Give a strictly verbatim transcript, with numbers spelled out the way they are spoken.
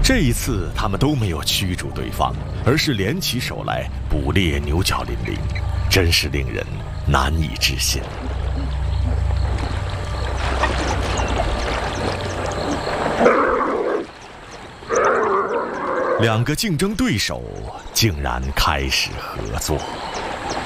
这一次，他们都没有驱逐对方，而是联起手来捕猎牛角羚羚，真是令人难以置信。两个竞争对手竟然开始合作。